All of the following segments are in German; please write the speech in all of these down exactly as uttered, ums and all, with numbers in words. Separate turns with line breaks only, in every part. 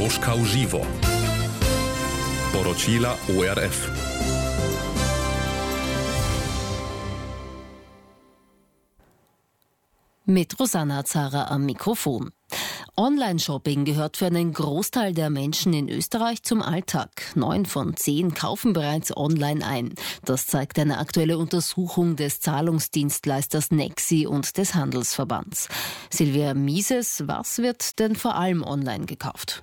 Troszka uživo. Poročila O R F.
Mit Rosanna Zara am Mikrofon. Online-Shopping gehört für einen Großteil der Menschen in Österreich zum Alltag. Neun von zehn kaufen bereits online ein. Das zeigt eine aktuelle Untersuchung des Zahlungsdienstleisters Nexi und des Handelsverbands. Silvia Mises, was wird denn vor allem online gekauft?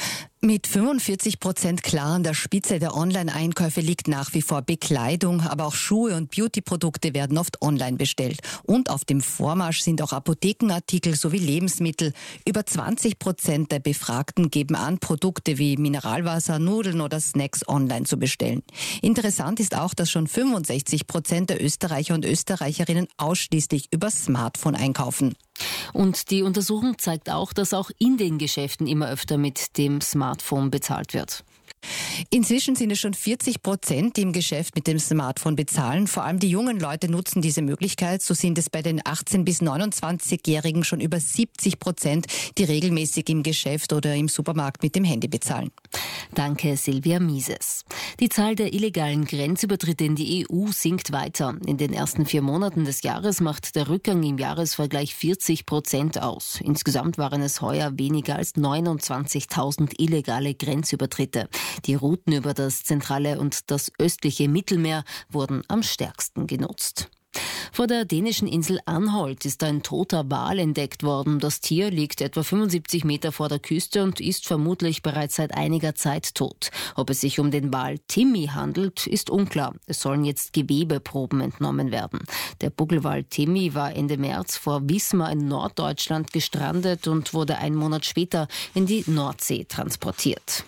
Mit fünfundvierzig Prozent klar an der Spitze der Online-Einkäufe liegt nach wie vor Bekleidung, aber auch Schuhe und Beauty-Produkte werden oft online bestellt. Und auf dem Vormarsch sind auch Apothekenartikel sowie Lebensmittel. Über zwanzig Prozent der Befragten geben an, Produkte wie Mineralwasser, Nudeln oder Snacks online zu bestellen. Interessant ist auch, dass schon fünfundsechzig Prozent der Österreicher und Österreicherinnen ausschließlich über Smartphone einkaufen.
Und die Untersuchung zeigt auch, dass auch in den Geschäften immer öfter mit dem Smartphone bezahlt wird.
Inzwischen sind es schon vierzig Prozent, die im Geschäft mit dem Smartphone bezahlen. Vor allem die jungen Leute nutzen diese Möglichkeit. So sind es bei den achtzehn- bis neunundzwanzigjährigen schon über siebzig Prozent, die regelmäßig im Geschäft oder im Supermarkt mit dem Handy bezahlen.
Danke, Silvia Mises. Die Zahl der illegalen Grenzübertritte in die E U sinkt weiter. In den ersten vier Monaten des Jahres macht der Rückgang im Jahresvergleich vierzig Prozent aus. Insgesamt waren es heuer weniger als neunundzwanzigtausend illegale Grenzübertritte. Die Routen über das zentrale und das östliche Mittelmeer wurden am stärksten genutzt. Vor der dänischen Insel Anholt ist ein toter Wal entdeckt worden. Das Tier liegt etwa fünfundsiebzig Meter vor der Küste und ist vermutlich bereits seit einiger Zeit tot. Ob es sich um den Wal Timmy handelt, ist unklar. Es sollen jetzt Gewebeproben entnommen werden. Der Buckelwal Timmy war Ende März vor Wismar in Norddeutschland gestrandet und wurde einen Monat später in die Nordsee transportiert.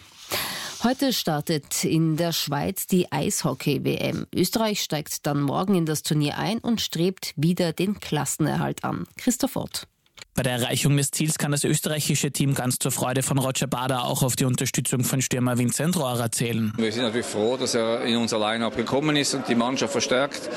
Heute startet in der Schweiz die Eishockey-W M. Österreich steigt dann morgen in das Turnier ein und strebt wieder den Klassenerhalt an. Christoph Ott.
Bei der Erreichung des Ziels kann das österreichische Team ganz zur Freude von Roger Bader auch auf die Unterstützung von Stürmer Vincent Rohrer zählen.
Wir sind natürlich froh, dass er in unser Line-Up gekommen ist und die Mannschaft verstärkt.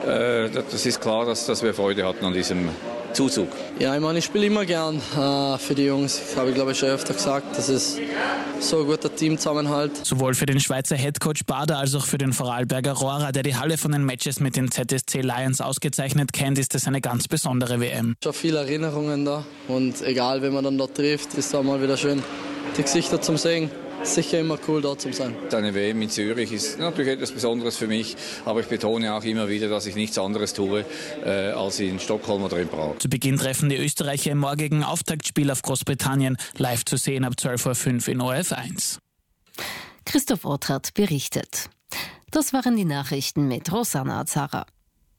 Das ist klar, dass, dass wir Freude hatten an diesem Zuzug.
Ja, ich meine, ich spiele immer gern äh, für die Jungs. Das habe ich, glaube ich, schon öfter gesagt. Das ist so ein guter Teamzusammenhalt.
Sowohl für den Schweizer Headcoach Bader als auch für den Vorarlberger Rohrer, der die Halle von den Matches mit den Z S C Lions ausgezeichnet kennt, ist es eine ganz besondere W M.
Schon viele Erinnerungen da und egal, wenn man dann dort trifft, ist da mal wieder schön, die Gesichter zum Sehen. Sicher immer cool, dort zu sein.
Eine W M in Zürich ist natürlich etwas Besonderes für mich, aber ich betone auch immer wieder, dass ich nichts anderes tue äh, als in Stockholm oder in Prag.
Zu Beginn treffen die Österreicher im morgigen Auftaktspiel auf Großbritannien, live zu sehen ab zwölf Uhr fünf in O R F eins.
Christoph Ott hat berichtet. Das waren die Nachrichten mit Rosanna Zara.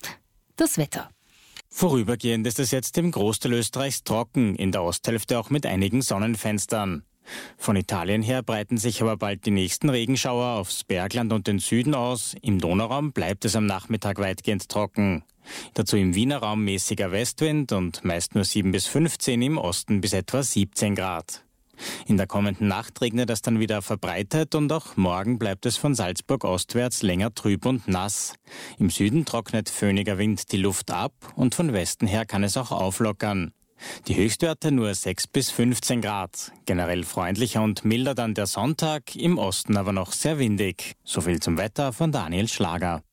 Das Wetter.
Vorübergehend ist es jetzt im Großteil Österreichs trocken, in der Osthälfte auch mit einigen Sonnenfenstern. Von Italien her breiten sich aber bald die nächsten Regenschauer aufs Bergland und den Süden aus. Im Donauraum bleibt es am Nachmittag weitgehend trocken. Dazu im Wiener Raum mäßiger Westwind und meist nur sieben bis fünfzehn, im Osten bis etwa siebzehn Grad. In der kommenden Nacht regnet es dann wieder verbreitet und auch morgen bleibt es von Salzburg ostwärts länger trüb und nass. Im Süden trocknet föhniger Wind die Luft ab und von Westen her kann es auch auflockern. Die Höchstwerte nur sechs bis fünfzehn Grad. Generell freundlicher und milder dann der Sonntag, im Osten aber noch sehr windig. So viel zum Wetter von Daniel Schlager.